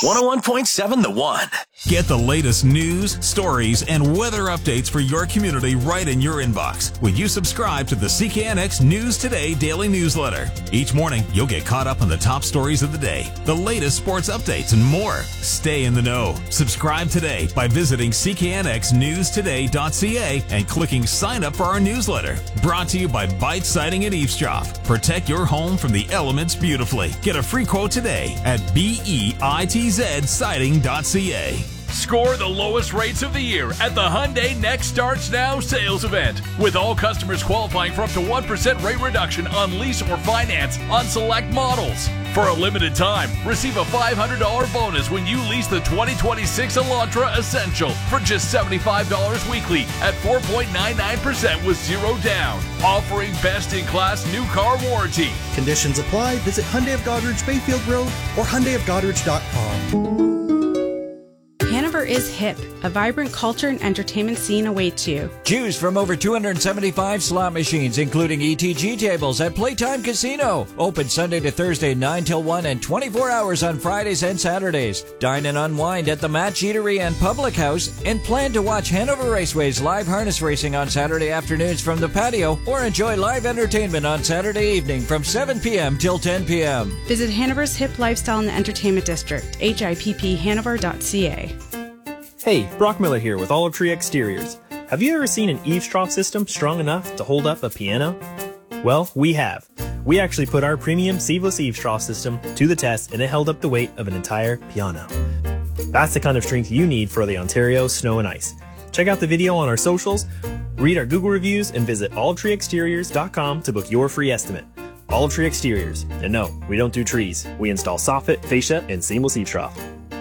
101.7 The One. Get the latest news, stories, and weather updates for your community right in your inbox when you subscribe to the CKNX News Today daily newsletter. Each morning, you'll get caught up on the top stories of the day, the latest sports updates, and more. Stay in the know. Subscribe today by visiting cknxnewstoday.ca and clicking sign up for our newsletter. Brought to you by Bite Siding and Eavesdrop. Protect your home from the elements beautifully. Get a free quote today at BEITZsiding.ca. Score the lowest rates of the year at the Hyundai Next Starts Now sales event, with all customers qualifying for up to 1% rate reduction on lease or finance on select models. For a limited time, receive a $500 bonus when you lease the 2026 Elantra Essential for just $75 weekly at 4.99% with zero down. Offering best-in-class new car warranty. Conditions apply. Visit Hyundai of Goderich Bayfield Road or HyundaiofGoderich.com. Hanover is hip. A vibrant culture and entertainment scene awaits you. Choose from over 275 slot machines, including ETG tables at Playtime Casino. Open Sunday to Thursday, 9 till 1 and 24 hours on Fridays and Saturdays. Dine and unwind at the Match Eatery and Public House, and plan to watch Hanover Raceway's live harness racing on Saturday afternoons from the patio, or enjoy live entertainment on Saturday evening from 7 p.m. till 10 p.m. Visit Hanover's Hip Lifestyle in the Entertainment District, HIPPHanover.ca. Hey, Brock Miller here with Olive Tree Exteriors. Have you ever seen an eavesdrop system strong enough to hold up a piano? Well, we have. We actually put our premium seamless eavesdrop system to the test, and it held up the weight of an entire piano. That's the kind of strength you need for the Ontario snow and ice. Check out the video on our socials, read our Google reviews, and visit olivetreeexteriors.com to book your free estimate. Olive Tree Exteriors. And no, we don't do trees. We install soffit, fascia, and seamless eavesdrop.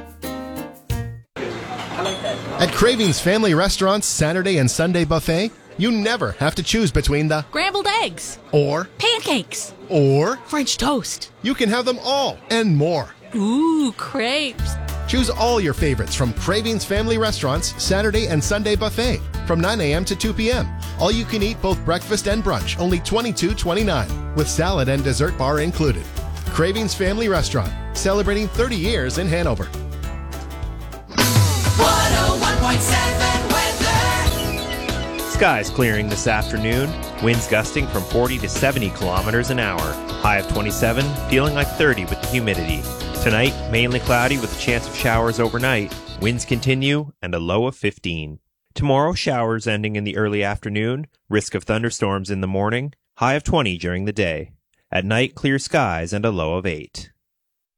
At Cravings Family Restaurant's Saturday and Sunday buffet, you never have to choose between the scrambled eggs or pancakes or French toast. You can have them all and more. Ooh, crepes. Choose all your favorites from Cravings Family Restaurant's Saturday and Sunday buffet from 9 a.m. to 2 p.m. All you can eat both breakfast and brunch, only $22.29, with salad and dessert bar included. Cravings Family Restaurant, celebrating 30 years in Hanover. 101.7 weather. Skies clearing this afternoon. Winds gusting from 40 to 70 kilometers an hour. High of 27, feeling like 30 with the humidity. Tonight, mainly cloudy with a chance of showers overnight. Winds continue and a low of 15. Tomorrow, showers ending in the early afternoon. Risk of thunderstorms in the morning. High of 20 during the day. At night, clear skies and a low of 8.